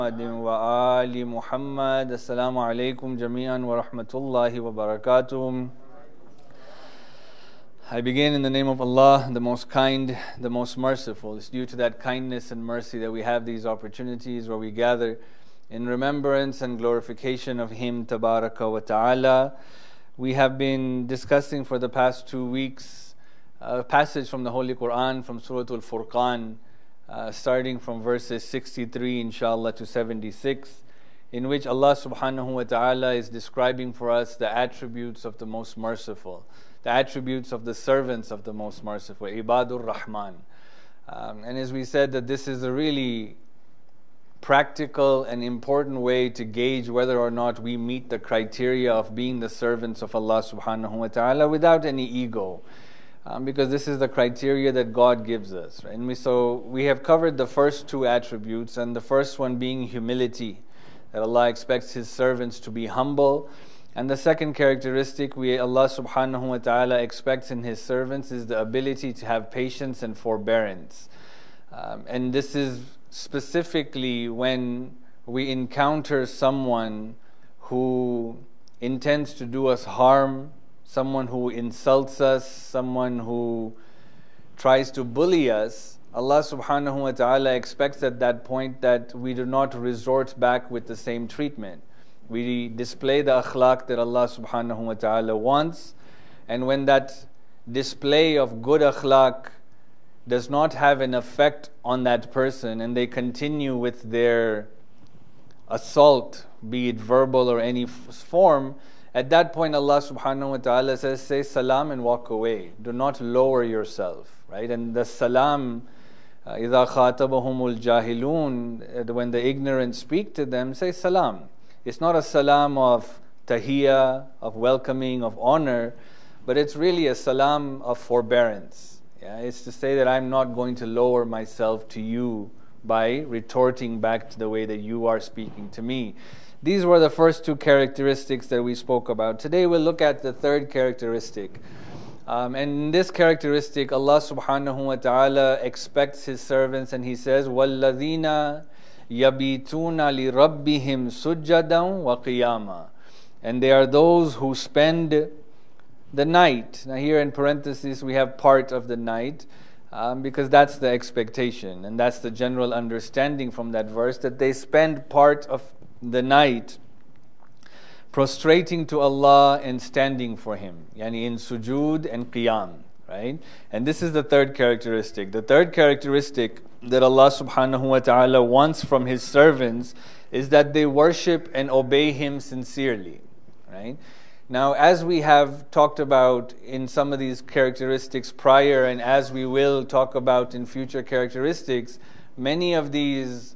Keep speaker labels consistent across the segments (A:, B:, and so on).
A: وآل Muhammad. Assalamu alaikum jami'an wa rahmatullahi wa barakatuh. I begin in the name of Allah, the most kind, the most merciful. It's due to that kindness and mercy that we have these opportunities where we gather in remembrance and glorification of Him Tabaraka wa Ta'ala. We have been discussing for the past 2 weeks a passage from the Holy Quran, from Surah Al-Furqan, starting from verses 63 inshallah to 76, in which Allah subhanahu wa ta'ala is describing for us the attributes of the most merciful, the attributes of the servants of the most merciful, Ibadur Rahman. And as we said, that this is a really practical and important way to gauge whether or not we meet the criteria of being the servants of Allah subhanahu wa ta'ala without any ego. Because this is the criteria that God gives us. Right? And we have covered the first 2 attributes, and the first one being humility, that Allah expects His servants to be humble. And the second characteristic Allah subhanahu wa ta'ala expects in His servants is the ability to have patience and forbearance. And this is specifically when we encounter someone who intends to do us harm, someone who insults us, someone who tries to bully us. Allah subhanahu wa ta'ala expects at that point that we do not resort back with the same treatment. We display the akhlaq that Allah subhanahu wa ta'ala wants, and when that display of good akhlaq does not have an effect on that person and they continue with their assault, be it verbal or any form, at that point Allah subhanahu wa ta'ala says, say salam and walk away. Do not lower yourself. Right? And the salam, إِذَا خَاطَبَهُمُ الْجَاهِلُونَ, when the ignorant speak to them, say salam. It's not a salam of tahiyya, of welcoming, of honor, but it's really a salam of forbearance. Yeah? It's to say that I'm not going to lower myself to you by retorting back to the way that you are speaking to me. These were the first 2 characteristics that we spoke about. Today we'll look at the third characteristic. And in this characteristic, Allah subhanahu wa ta'ala expects His servants, and He says, وَالَّذِينَ يَبِيتُونَ لِرَبِّهِمْ سُجَّدًا وَقِيَامًا. And they are those who spend the night. Now here in parentheses we have part of the night, because that's the expectation, and that's the general understanding from that verse, that they spend part of the night prostrating to Allah and standing for Him, yani in sujood and qiyam, right? And this is the third characteristic. The third characteristic that Allah subhanahu wa ta'ala wants from His servants is that they worship and obey Him sincerely, right? Now, as we have talked about in some of these characteristics prior, and as we will talk about in future characteristics, many of these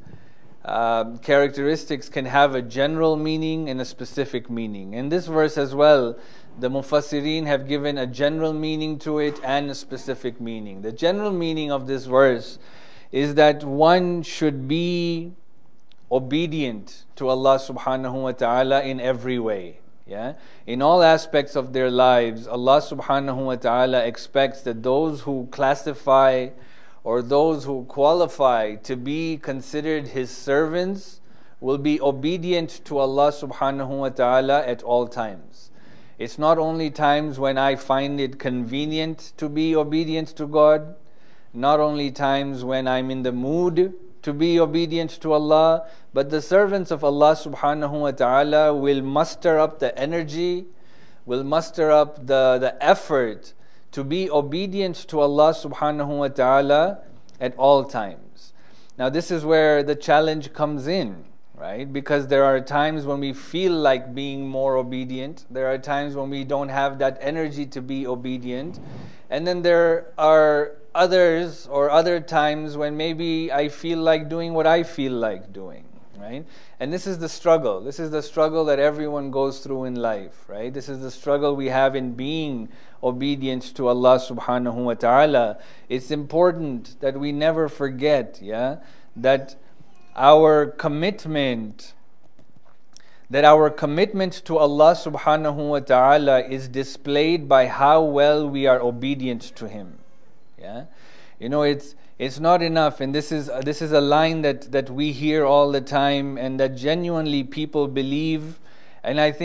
A: characteristics can have a general meaning and a specific meaning. In this verse as well, the Mufassirin have given a general meaning to it and a specific meaning. The general meaning of this verse is that one should be obedient to Allah subhanahu wa ta'ala in every way. Yeah? In all aspects of their lives, Allah subhanahu wa ta'ala expects that those who classify or those who qualify to be considered His servants will be obedient to Allah subhanahu wa ta'ala at all times. It's not only times when I find it convenient to be obedient to God, not only times when I'm in the mood to be obedient to Allah, but the servants of Allah subhanahu wa ta'ala will muster up the energy, will muster up the effort to be obedient to Allah subhanahu wa ta'ala at all times. Now this is where the challenge comes in, right? Because there are times when we feel like being more obedient. There are times when we don't have that energy to be obedient. And then there are others or other times when maybe I feel like doing what I feel like doing, right? And this is the struggle. This is the struggle that everyone goes through in life, right? This is the struggle we have in being obedient to Allah subhanahu wa ta'ala. It's important that we never forget, that our commitment to Allah subhanahu wa ta'ala is displayed by how well we are obedient to Him. You know, It's not enough, and this is a line that we hear all the time, and that genuinely people believe. And I think